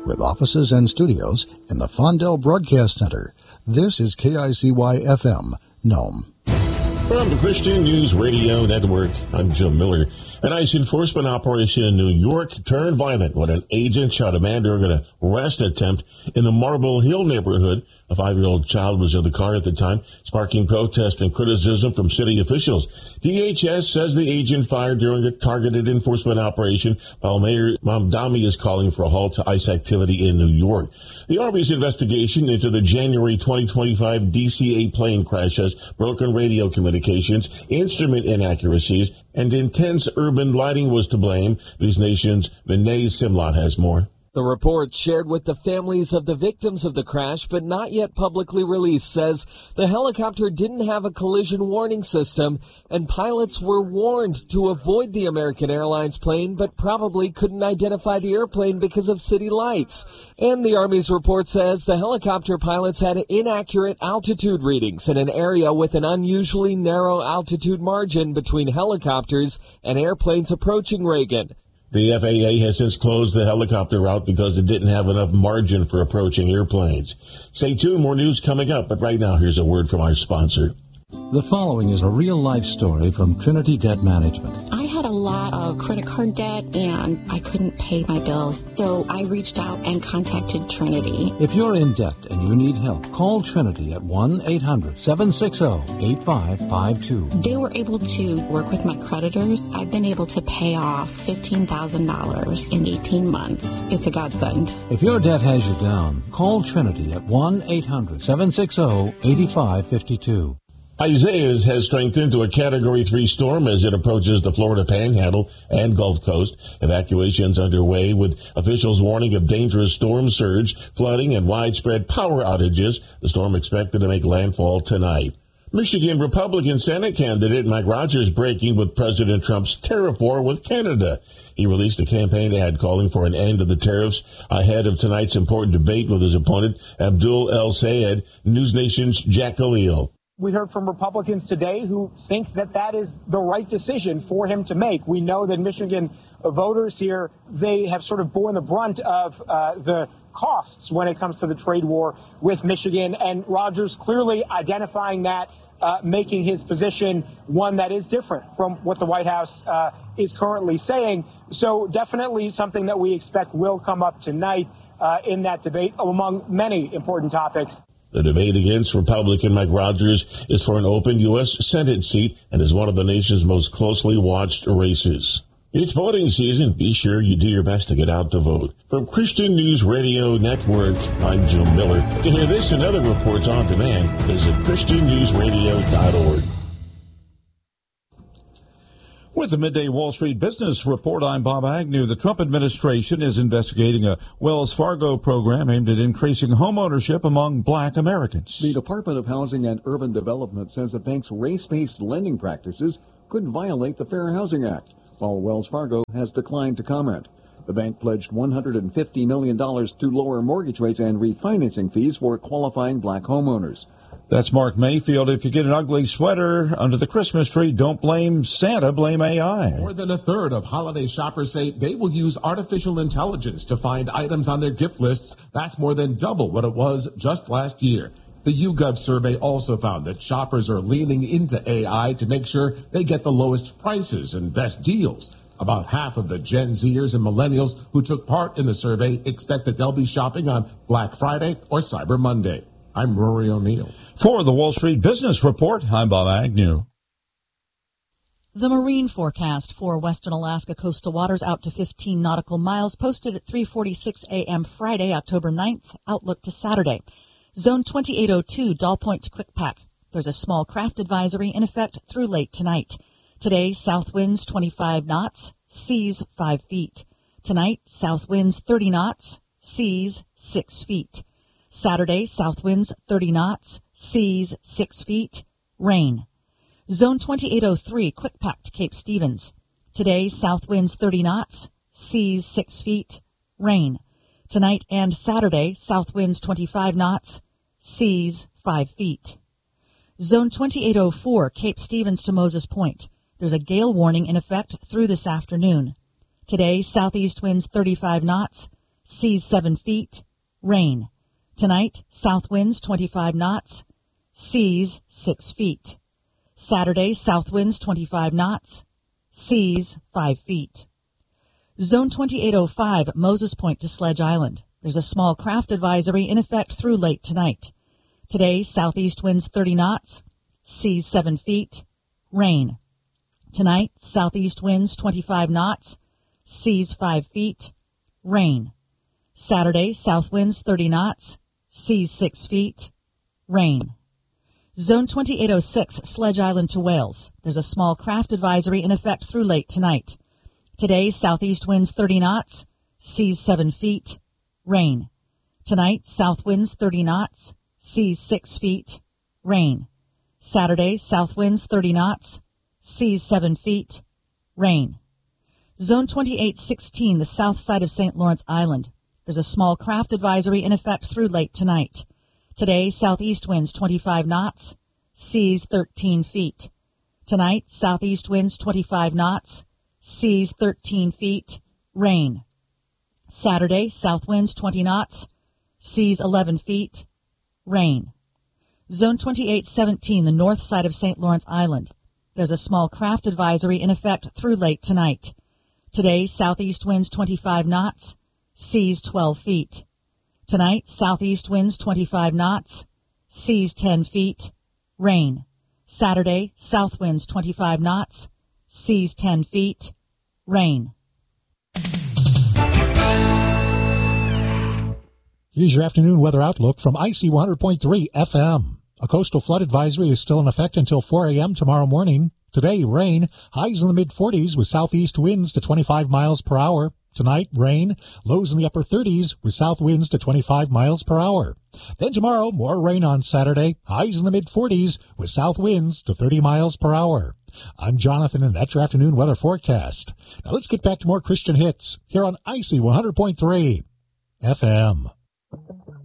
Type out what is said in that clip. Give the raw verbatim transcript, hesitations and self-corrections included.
with offices and studios in the Fondell Broadcast Center. This is K I C Y F M, Nome. From the Christian News Radio Network, I'm Jim Miller. An ICE enforcement operation in New York turned violent when an agent shot a man during an arrest attempt in the Marble Hill neighborhood. A five-year-old child was in the car at the time, sparking protest and criticism from city officials. D H S says the agent fired during a targeted enforcement operation, while Mayor Mamdani is calling for a halt to ICE activity in New York. The Army's investigation into the January twenty twenty-five D C A plane crashes, broken radio communications, instrument inaccuracies, and intense urban lighting was to blame. News Nation's Vinay Simlot has more. The report shared with the families of the victims of the crash, but not yet publicly released, says the helicopter didn't have a collision warning system, and pilots were warned to avoid the American Airlines plane, but probably couldn't identify the airplane because of city lights. And the Army's report says the helicopter pilots had inaccurate altitude readings in an area with an unusually narrow altitude margin between helicopters and airplanes approaching Reagan. The F A A has since closed the helicopter route because it didn't have enough margin for approaching airplanes. Stay tuned, more news coming up, but right now here's a word from our sponsor. The following is a real-life story from Trinity Debt Management. I had a lot of credit card debt, and I couldn't pay my bills, so I reached out and contacted Trinity. If you're in debt and you need help, call Trinity at one eight hundred seven six zero eight five five two. They were able to work with my creditors. I've been able to pay off fifteen thousand dollars in eighteen months. It's a godsend. If your debt has you down, call Trinity at one eight hundred seven six zero eight five five two. Isaias has strengthened to a Category three storm as it approaches the Florida Panhandle and Gulf Coast. Evacuations underway with officials warning of dangerous storm surge, flooding, and widespread power outages. The storm expected to make landfall tonight. Michigan Republican Senate candidate Mike Rogers breaking with President Trump's tariff war with Canada. He released a campaign ad calling for an end to the tariffs ahead of tonight's important debate with his opponent, Abdul El Sayed. News Nation's Jack Khalil. We heard from Republicans today who think that that is the right decision for him to make. We know that Michigan voters here, they have sort of borne the brunt of uh, the costs when it comes to the trade war with Michigan. And Rogers clearly identifying that, uh, making his position one that is different from what the White House uh, is currently saying. So definitely something that we expect will come up tonight uh, in that debate, among many important topics. The debate against Republican Mike Rogers is for an open U S Senate seat and is one of the nation's most closely watched races. It's voting season. Be sure you do your best to get out to vote. From Christian News Radio Network, I'm Jim Miller. To hear this and other reports on demand, visit christian news radio dot org. With the Midday Wall Street Business Report, I'm Bob Agnew. The Trump administration is investigating a Wells Fargo program aimed at increasing home ownership among black Americans. The Department of Housing and Urban Development says the bank's race-based lending practices could violate the Fair Housing Act, while Wells Fargo has declined to comment. The bank pledged one hundred fifty million dollars to lower mortgage rates and refinancing fees for qualifying black homeowners. That's Mark Mayfield. If you get an ugly sweater under the Christmas tree, don't blame Santa, blame A I. More than a third of holiday shoppers say they will use artificial intelligence to find items on their gift lists. That's more than double what it was just last year. The YouGov survey also found that shoppers are leaning into A I to make sure they get the lowest prices and best deals. About half of the Gen Zers and millennials who took part in the survey expect that they'll be shopping on Black Friday or Cyber Monday. I'm Rory O'Neill. For the Wall Street Business Report, I'm Bob Agnew. The marine forecast for western Alaska coastal waters out to fifteen nautical miles posted at three forty-six a.m. Friday, October ninth. Outlook to Saturday. Zone twenty-eight oh two, Doll Point to Quickpack. There's a small craft advisory in effect through late tonight. Today, south winds twenty-five knots, seas five feet. Tonight, south winds thirty knots, seas six feet. Saturday, south winds thirty knots, seas six feet, rain. Zone twenty-eight oh three, Quickpack to Cape Stevens. Today, south winds thirty knots, seas six feet, rain. Tonight and Saturday, south winds twenty-five knots, seas five feet. Zone twenty-eight oh four, Cape Stevens to Moses Point. There's a gale warning in effect through this afternoon. Today, southeast winds thirty-five knots, seas seven feet, rain. Tonight, south winds twenty-five knots, seas six feet. Saturday, south winds twenty-five knots, seas five feet. Zone twenty-eight oh five, Moses Point to Sledge Island. There's a small craft advisory in effect through late tonight. Today, southeast winds thirty knots, seas seven feet, rain. Tonight, southeast winds twenty-five knots, seas five feet, rain. Saturday, south winds thirty knots, seas six feet, rain. Zone twenty-eight oh six, Sledge Island to Wales. There's a small craft advisory in effect through late tonight. Today, southeast winds thirty knots, seas seven feet, rain. Tonight, south winds thirty knots, seas six feet, rain. Saturday, south winds thirty knots, seas seven feet, rain. Zone twenty-eight sixteen, the south side of Saint Lawrence Island. There's a small craft advisory in effect through late tonight. Today, southeast winds twenty-five knots, seas thirteen feet. Tonight, southeast winds twenty-five knots, seas thirteen feet, rain. Saturday, south winds twenty knots, seas eleven feet, rain. Zone twenty-eight seventeen, the north side of Saint Lawrence Island. There's a small craft advisory in effect through late tonight. Today, southeast winds twenty-five knots, seas twelve feet. Tonight, southeast winds twenty-five knots, seas ten feet, rain. Saturday, south winds twenty-five knots, seas ten feet, rain. Here's your afternoon weather outlook from I C one hundred point three F M. A coastal flood advisory is still in effect until four a.m. tomorrow morning. Today, rain, highs in the mid-forties with southeast winds to twenty-five miles per hour. Tonight, rain, lows in the upper thirties with south winds to twenty-five miles per hour. Then tomorrow, more rain on Saturday, highs in the mid-forties with south winds to thirty miles per hour. I'm Jonathan, and that's your afternoon weather forecast. Now let's get back to more Christian hits here on I C one hundred point three F M.